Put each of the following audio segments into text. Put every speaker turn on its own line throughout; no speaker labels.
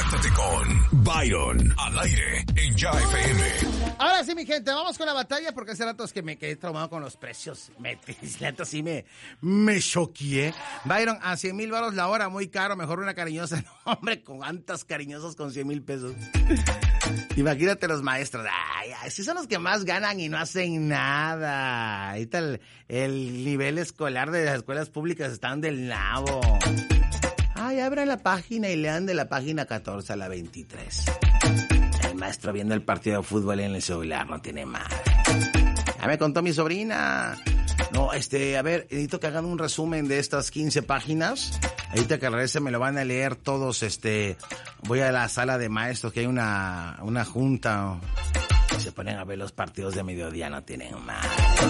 Conéctate con Byron al aire en Ya FM.
Ahora sí, mi gente, vamos con la batalla porque hace rato es que me quedé traumado con los precios. Sí me choqué. Byron, a 100,000 varos la hora, muy caro, mejor una cariñosa. No, hombre, ¿cuántas cariñosas con 100,000 pesos? Imagínate los maestros. Ay, sí son los que más ganan y no hacen nada. Ahorita el nivel escolar de las escuelas públicas están del nabo. Ay, abran la página y lean de la página 14 a la 23. El maestro viendo el partido de fútbol en el celular, no tiene madre. Ya me contó mi sobrina. No, a ver, necesito que hagan un resumen de estas 15 páginas. Ahorita que regrese me lo van a leer todos, voy a la sala de maestros, que hay una junta. Se ponen a ver los partidos de mediodía, no tienen madre.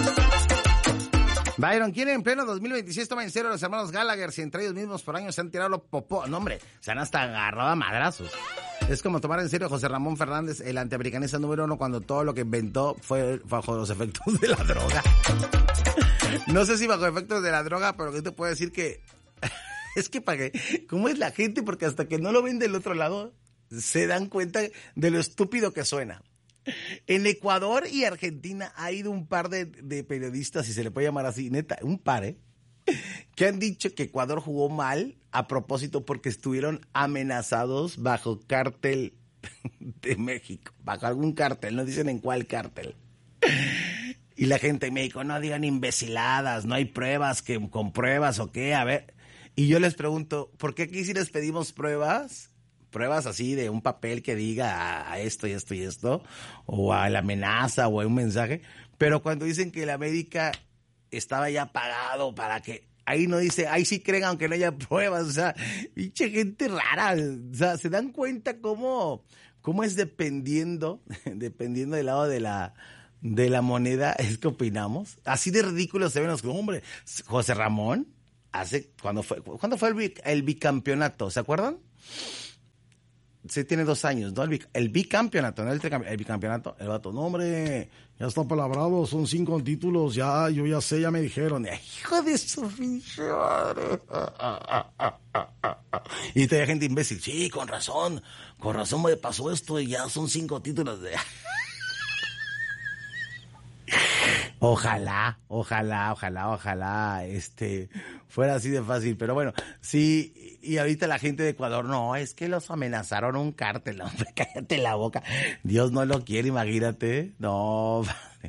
Byron, ¿quién en pleno 2026 toma en serio a los hermanos Gallagher si entre ellos mismos por años se han tirado los popó? No, hombre, se han hasta agarrado a madrazos. Es como tomar en serio a José Ramón Fernández, el antiamericanista número 1, cuando todo lo que inventó fue bajo los efectos de la droga. No sé si bajo efectos de la droga, pero que te puedo decir que... Es que ¿cómo es la gente? Porque hasta que no lo ven del otro lado, se dan cuenta de lo estúpido que suena. En Ecuador y Argentina ha ido un par de periodistas, si se le puede llamar así, neta, un par, que han dicho que Ecuador jugó mal a propósito porque estuvieron amenazados bajo cártel de México, bajo algún cártel, no dicen en cuál cártel. Y la gente en México, no digan imbeciladas, no hay pruebas, con pruebas o qué, a ver. Y yo les pregunto, ¿por qué aquí sí les pedimos pruebas? Pruebas así de un papel que diga a esto y esto y esto, o a la amenaza o a un mensaje, pero cuando dicen que la América estaba ya pagado para que, ahí no dice, ahí sí creen aunque no haya pruebas, o sea, pinche gente rara, o sea, se dan cuenta cómo es dependiendo del lado de la moneda, es que opinamos, así de ridículos se ven los hombres. José Ramón, ¿cuándo fue el bicampeonato? ¿Se acuerdan? Sí, tiene 2 años, ¿no? El bicampeonato, no el bicampeonato. El vato, no, hombre, ya está palabrado, son 5 títulos, yo ya sé, ya me dijeron. Hijo de su pinche madre. Y todavía gente imbécil, sí, con razón me pasó esto y ya son 5 títulos de... Ojalá, fuera así de fácil, pero bueno, sí, y ahorita la gente de Ecuador, no, es que los amenazaron un cártel, hombre, cállate la boca, Dios no lo quiere, imagínate, no,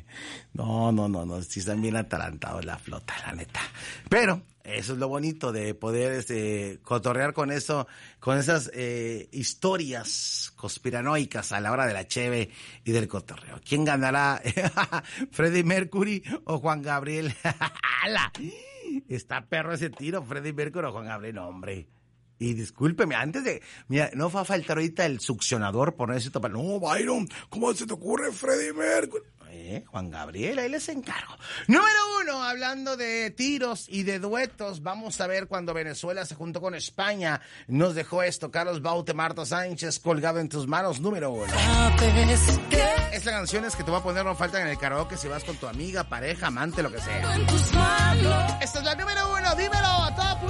sí están bien atarantados la flota, la neta, pero eso es lo bonito de poder cotorrear con eso, con esas historias conspiranoicas a la hora de la cheve y del cotorreo. ¿Quién ganará? ¿Freddie Mercury o Juan Gabriel? Está perro ese tiro, Freddie Mercury o Juan Gabriel, no, hombre. Y discúlpeme, mira, no va a faltar ahorita el succionador por no decir tapar. No, Byron, ¿cómo se te ocurre Freddie Mercury? Juan Gabriel, ahí les encargo. Número 1, hablando de tiros y de duetos, vamos a ver cuando Venezuela se juntó con España. Nos dejó esto, Carlos Baute, Marta Sánchez, Colgado en tus manos, número 1. Estas canciones que te voy a poner no faltan en el karaoke si vas con tu amiga, pareja, amante, lo que sea. Esta es la número 1, dímelo a todo